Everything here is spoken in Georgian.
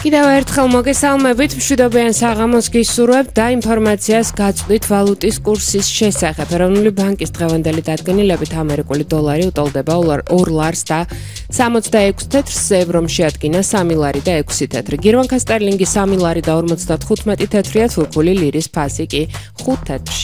კიდევ ერთხელ მოგესალმებით, მშვიდობიან საღამოს გისურვებთ და ინფორმაციას გაწვდით ვალუტის კურსის შესახებ. ეროვნული ბანკის დღევანდელი დადგენილებით ამერიკული დოლარი უტოლდება 2 ლარს და 66 თეთრს, ევრომში ადგინა 3 ლარი და 6 თეთრი. გირვანქა სტერლინგი 3 ლარი და 55 თეთრია, თურქული ლირის ფასი კი 5 თეთრში.